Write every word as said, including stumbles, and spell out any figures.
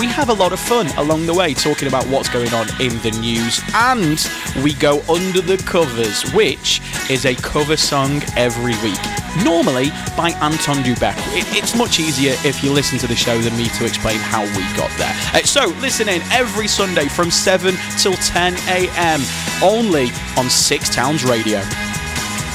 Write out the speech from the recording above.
we have a lot of fun along the way talking about what's going on in the news, and we go under the covers, which is a cover song every week, normally by Anton Dubek. It, it's much easier if you listen to the show than me to explain how we got there. Uh, so listen in every Sunday from seven till ten a.m. only on Six Towns Radio.